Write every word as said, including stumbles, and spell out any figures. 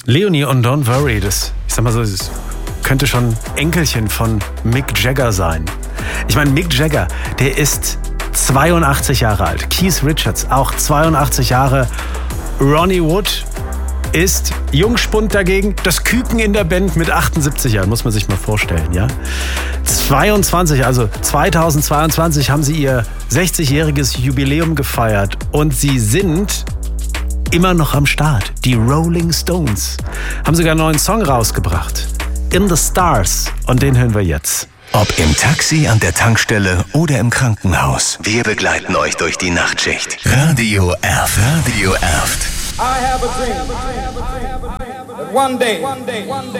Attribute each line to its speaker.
Speaker 1: Leonie und Don't Worry, das, ich sag mal so, das könnte schon Enkelchen von Mick Jagger sein. Ich meine, Mick Jagger, der ist zweiundachtzig Jahre alt. Keith Richards, auch zweiundachtzig Jahre. Ronnie Wood ist Jungspund dagegen. Das Küken in der Band mit achtundsiebzig Jahren, muss man sich mal vorstellen, ja? zweiundzwanzig, also zweitausendzweiundzwanzig haben sie ihr sechzigjähriges Jubiläum gefeiert und sie sind immer noch am Start. Die Rolling Stones haben sogar einen neuen Song rausgebracht. In the Stars. Und den hören wir jetzt.
Speaker 2: Ob im Taxi, an der Tankstelle oder im Krankenhaus. Wir begleiten euch durch die Nachtschicht. Radio Erft. Radio Erft.
Speaker 3: I have a dream that one day, one day, one day